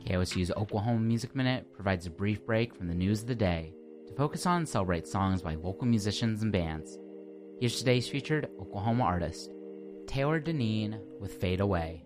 KOSU's Oklahoma Music Minute provides a brief break from the news of the day to focus on and celebrate songs by local musicians and bands. Here's today's featured Oklahoma artist, Taylor Deneen with Fade Away.